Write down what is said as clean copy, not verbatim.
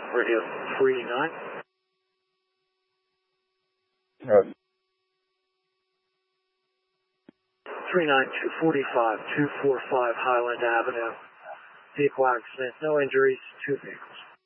Radio 39. 245 Highland Avenue. Vehicle accident, no injuries, 2 vehicles.